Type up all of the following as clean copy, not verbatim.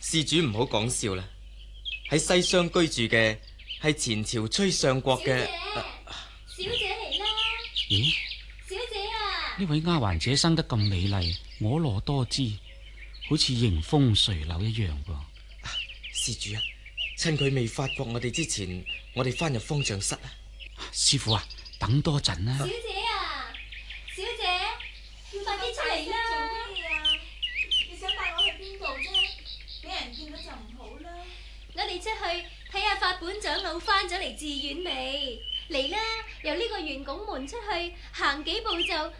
施主唔好講笑啦。喺西廂居住嘅係前朝崔相國嘅小姐嚟啦。 咦？ 小姐啊， 呢位丫鬟姐生得咁美麗，婀娜多姿，好似迎風垂柳一樣噃。 施主啊，趁佢未發覺我哋之前，我哋翻入方丈室啊。 師傅啊，等多陣啦。 小姐啊，小姐，快啲出嚟啦！做咩啊？你想帶我去邊度啫？俾人見到就唔好啦。我哋出去睇下法本長老翻咗嚟寺院未？嚟啦，由呢個圓拱門出去，行幾步就。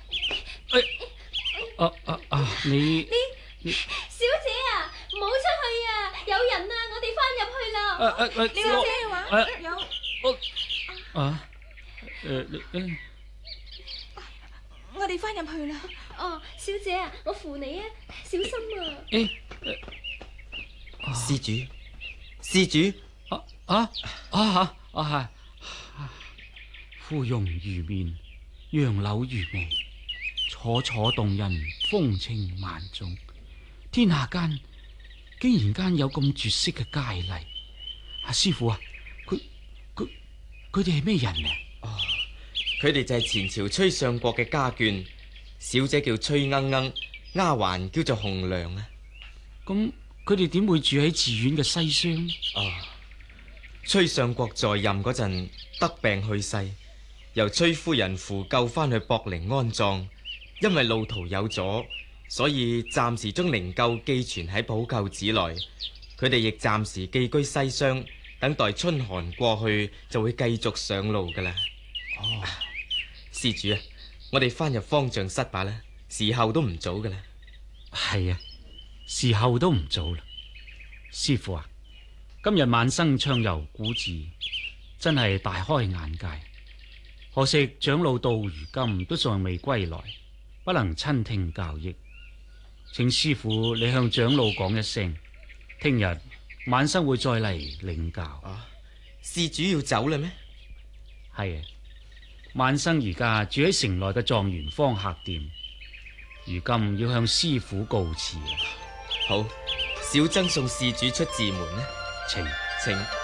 你小姐啊，唔好出去啊！有人啊，我哋翻入去啦。小姐嘅話有。我哋翻入去啦。哦，小姐啊，我扶你啊，小心啊。 施主，施主， 係。芙蓉如面，楊柳如眉，楚楚動人，風情萬種。天下間竟然間有咁絕色嘅佳麗。師傅啊，佢哋係咩人啊？ 佢哋就係前朝崔相國嘅家眷，小姐叫崔鶯鶯，丫鬟叫做紅娘啊。 咁佢哋點會住喺寺院嘅西廂？ 崔相國在任嗰陣得病去世，由崔夫人扶柩翻去博陵安葬。因為路途有阻，所以暫時將靈柩寄存喺普救寺內。佢哋亦暫時寄居西廂，等待春寒過去就會繼續上路噶啦。施主啊，我哋翻入方丈室吧啦，時候都唔早噶啦。 係啊，時候都唔早啦。師傅啊，今日晚生暢遊古寺，真係大開眼界。可惜長老到如今都尚未歸來，不能親聽教益。請師傅你向長老講一聲，聽日晚生會再嚟領教。 施主要走啦咩？ 係啊，晚生而家住喺城內嘅狀元坊客店，如今要向師傅告辭啦。 好，小僧送施主出寺門啦。 請。